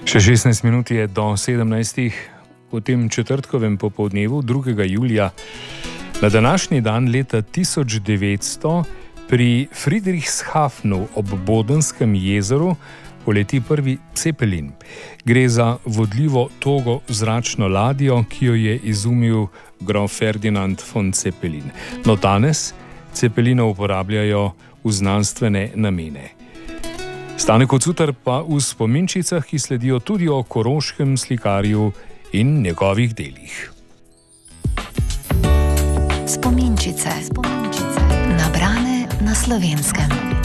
Še 16 minut je do 17. V tem četrtkovem popoldnevu 2. julija na današnji dan leta 1900 pri Friedrichshafnu ob Bodenskem jezeru poleti prvi Zeppelin. Gre za vodljivo togo zračno ladjo, ki jo je izumil grof Ferdinand von Zeppelin. No, danes Zeppelina uporabljajo v znanstvene namene. Stane Kocutar pa v spominčicah, ki sledijo tudi o koroškem slikarju in njegovih delih. Spominčice. Nabrane na Slovenskem.